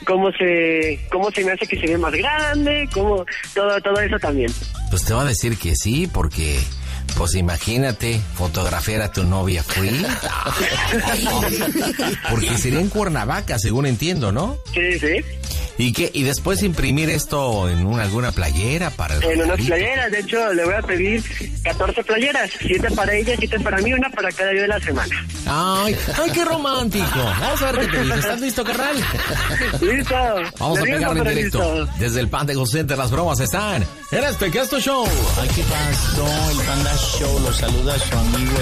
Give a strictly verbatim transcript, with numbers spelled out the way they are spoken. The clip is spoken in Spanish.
cómo se, cómo se me hace que se ve más grande, cómo, todo, todo eso también. Pues te voy a decir que sí, porque... Pues imagínate, fotografiar a tu novia free. Porque sería en Cuernavaca, según entiendo, ¿no? Sí, sí. ¿Y qué? ¿Y después imprimir esto en una, alguna playera para el En unas regalito? playeras, de hecho, le voy a pedir catorce playeras, siete para ella, siete para mí, una para cada día de la semana. Ay, ay, qué romántico. Vamos a ver qué te dice. ¿Estás listo, carnal? Listo. Vamos a Nervioso, pegarle en pero directo. listo. Desde el Panda Go Center, las bromas están en este Casto Show. Ay, ¿qué pasó? El Panda Show lo saluda su amigo